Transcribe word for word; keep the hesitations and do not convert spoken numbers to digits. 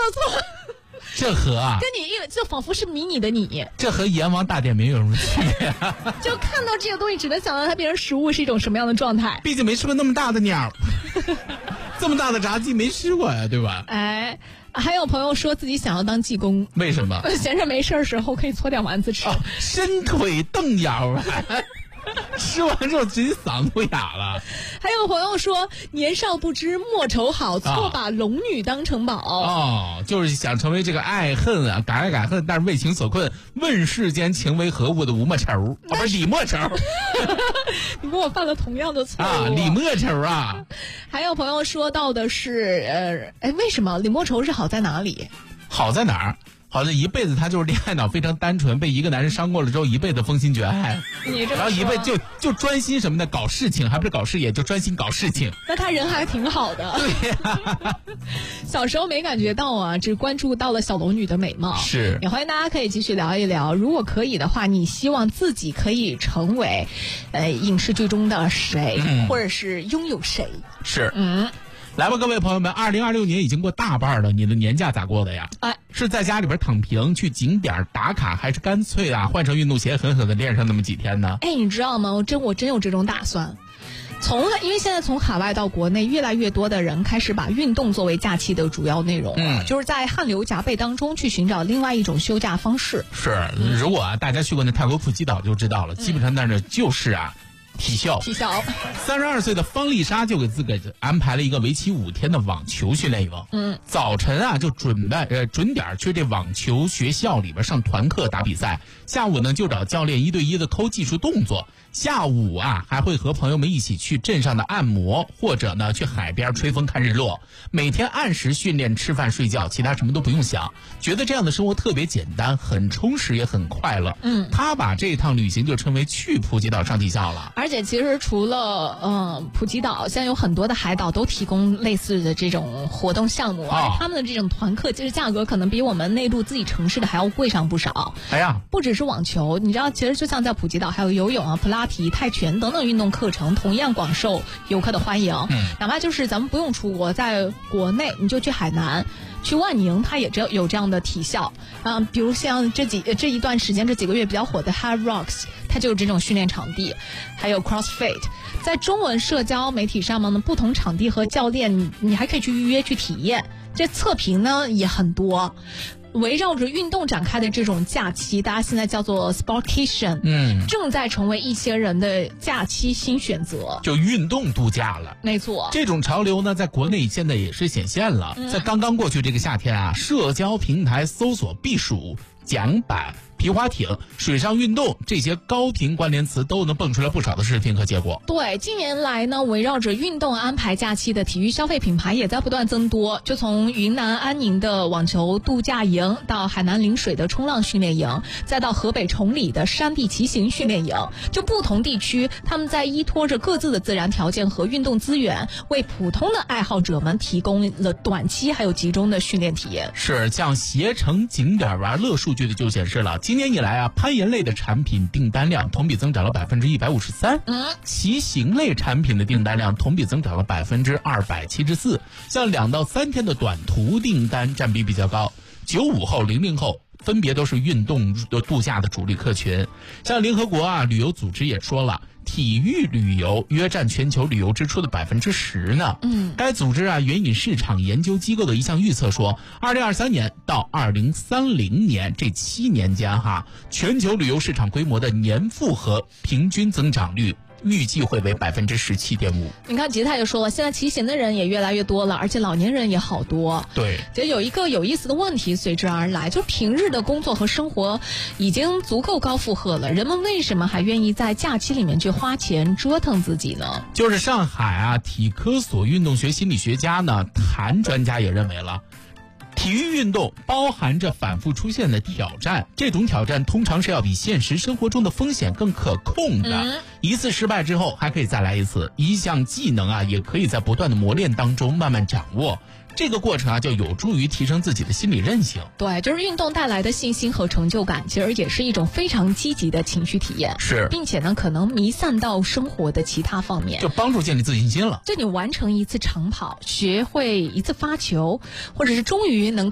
了错。 这和啊， 跟你一就仿佛是迷你的你， 这和阎王大典没有什么区别。 就看到这个东西，只能想到它变成食物是一种什么样的状态。 毕竟没吃过那么大的鸟，这么大的炸鸡没吃过呀，对吧？ 哎，还有朋友说自己想要当济公， 为什么？ 闲着没事的时候可以搓点丸子吃， 哦、伸腿蹬腰。吃完之后直接嗓子都哑了。 还有朋友说年少不知莫愁好，错把龙女当成宝。 哦，就是想成为这个爱恨啊，敢爱敢恨，但是为情所困，问世间情为何物的吴莫愁啊，不是李莫愁。 你跟我犯了同样的错误啊，李莫愁啊。 还有朋友说到的是，呃，哎，为什么李莫愁是好在哪里？ 好在哪儿？好像一辈子他就是恋爱脑非常单纯，被一个男人伤过了之后，一辈子风心绝爱。 你这然后一辈子就就专心什么的搞事情，还不是搞事业，就专心搞事情。 那他人还挺好的。 对呀、啊， 小时候没感觉到啊，只关注到了小龙女的美貌。 是， 也欢迎大家可以继续聊一聊，如果可以的话，你希望自己可以成为，呃，影视剧中的谁，嗯、或者是拥有谁？ 是， 嗯。 来吧，各位朋友们，二零二六年已经过大半了，你的年假咋过的呀？ 哎， 是在家里边躺平去景点打卡，还是干脆啊换成运动鞋狠狠的练上那么几天呢？ 哎，你知道吗？我真我真有这种打算。从因为现在从海外到国内，越来越多的人开始把运动作为假期的主要内容，嗯，就是在汗流浃背当中去寻找另外一种休假方式。 是，如果啊大家去过那泰国普吉岛就知道了，嗯、基本上那儿就是啊。体校， 体校， 三十二岁的方丽莎就给自个安排了一个为期五天的网球训练营。嗯，早晨啊就准备呃准点去这网球学校里边上团课打比赛，下午呢就找教练一对一的抠技术动作，下午啊还会和朋友们一起去镇上的按摩，或者呢去海边吹风看日落。每天按时训练、吃饭、睡觉，其他什么都不用想，觉得这样的生活特别简单，很充实也很快乐。嗯，他把这趟旅行就称为去普吉岛上体校了。 而且其实除了呃普吉岛，现在有很多的海岛都提供类似的这种活动项目，而他们的这种团课其实价格可能比我们内陆自己城市的还要贵上不少。 哎呀， 不只是网球，你知道，其实就像在普吉岛，还有游泳啊、普拉提、泰拳等等运动课程，同样广受游客的欢迎。嗯，哪怕就是咱们不用出国，在国内你就去海南。去万宁，它也只有这样的体校，嗯、呃，比如像这几这一段时间这几个月比较火的 Hard Rocks， 它就是这种训练场地，还有 CrossFit， 在中文社交媒体上呢，不同场地和教练，你你还可以去预约去体验，这测评呢也很多。围绕着运动展开的这种假期，大家现在叫做 Sportcation， 嗯，正在成为一些人的假期新选择， 就运动度假了。 没错， 这种潮流呢，在国内现在也是显现了。嗯、在刚刚过去这个夏天啊，社交平台搜索避暑、桨板、皮划艇、水上运动这些高频关联词都能蹦出来不少的视频和结果。 对，近年来呢，围绕着运动安排假期的体育消费品牌也在不断增多。就从云南安宁的网球度假营，到海南陵水的冲浪训练营，再到河北崇礼的山地骑行训练营，就不同地区，他们在依托着各自的自然条件和运动资源，为普通的爱好者们提供了短期还有集中的训练体验。 是，像携程景点玩乐数据的就显示了，今年以来啊，攀岩类的产品订单量同比增长了百分之一百五十三，嗯，骑行类产品的订单量同比增长了百分之二百七十四，像两到三天的短途订单占比比较高，九五后、零零后。分别都是运动度假的主力客群，像联合国啊旅游组织也说了，体育旅游约占全球旅游支出的百分之十呢。嗯，该组织啊援引市场研究机构的一项预测说，二零二三年到二零三零年这七年间哈，全球旅游市场规模的年复合平均增长率。预计会为百分之十七点五。 你看吉他就说了，现在骑行的人也越来越多了，而且老年人也好多。 对， 其实有一个有意思的问题随之而来，就平日的工作和生活已经足够高负荷了，人们为什么还愿意在假期里面去花钱折腾自己呢？ 就是上海啊体科所运动学心理学家呢谭专家也认为了。体育运动包含着反复出现的挑战，这种挑战通常是要比现实生活中的风险更可控的。嗯、一次失败之后还可以再来一次，一项技能啊也可以在不断的磨练当中慢慢掌握。这个过程啊，就有助于提升自己的心理韧性。 对，就是运动带来的信心和成就感，其实也是一种非常积极的情绪体验。 是， 并且呢，可能弥散到生活的其他方面， 就帮助建立自信心了。 就你完成一次长跑，学会一次发球，或者是终于能